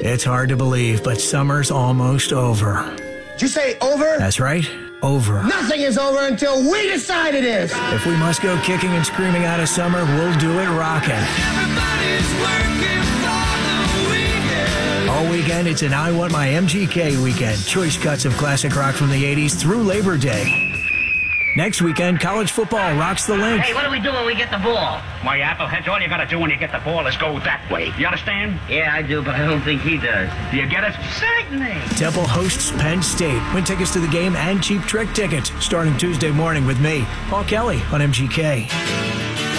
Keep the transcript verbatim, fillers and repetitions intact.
It's hard to believe, but summer's almost over. Did you say over? That's right, over. Nothing is over until we decide it is. If we must go kicking and screaming out of summer, we'll do it rocking. Everybody's working for the weekend. All weekend, it's an I Want My M G K weekend. Choice cuts of classic rock from the eighties through Labor Day. Next weekend, college football rocks the link. Hey, what do we do when we get the ball? My appleheads, all you gotta do when you get the ball is go that way. You understand? Yeah, I do, but I don't think he does. Do you get it? Certainly. Temple hosts Penn State. Win tickets to the game and cheap trick tickets starting Tuesday morning with me, Paul Kelly, on M G K.